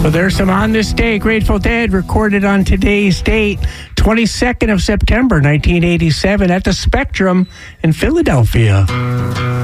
Well, there's some On This Day, Grateful Dead, recorded on today's date, 22nd of September, 1987, at the Spectrum in Philadelphia.